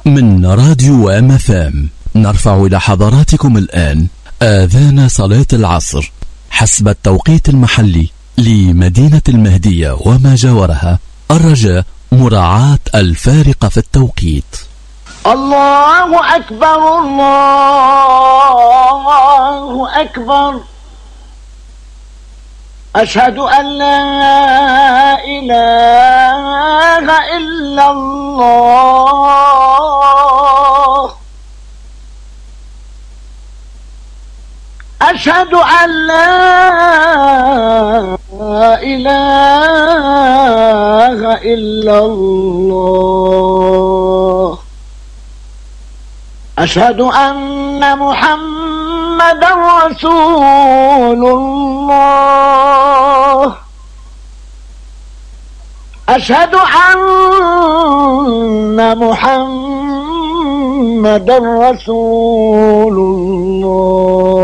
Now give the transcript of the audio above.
من راديو MFM نرفع إلى حضراتكم الآن آذان صلاة العصر حسب التوقيت المحلي لمدينة المهدية وما جاورها. الرجاء مراعاة الفارق في التوقيت. الله أكبر الله أكبر، أشهد أن لا إله إلا الله، أشهد أن لا إله إلا الله، أشهد أن محمدا رسول الله، أشهد أن محمدا رسول الله.